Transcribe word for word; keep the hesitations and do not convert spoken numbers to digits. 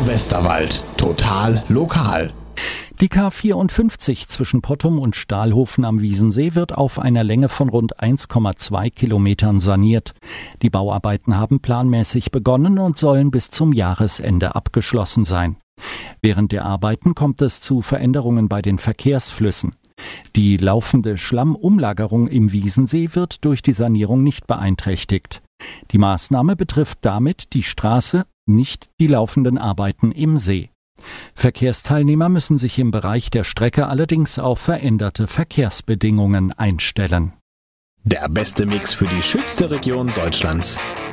Radio Westerwald. Total lokal. Die K vierundfünfzig zwischen Pottum und Stahlhofen am Wiesensee wird auf einer Länge von rund eins Komma zwei Kilometern saniert. Die Bauarbeiten haben planmäßig begonnen und sollen bis zum Jahresende abgeschlossen sein. Während der Arbeiten kommt es zu Veränderungen bei den Verkehrsflüssen. Die laufende Schlammumlagerung im Wiesensee wird durch die Sanierung nicht beeinträchtigt. Die Maßnahme betrifft damit die Straße, nicht die laufenden Arbeiten im See. Verkehrsteilnehmer müssen sich im Bereich der Strecke allerdings auf veränderte Verkehrsbedingungen einstellen. Der beste Mix für die schönste Region Deutschlands.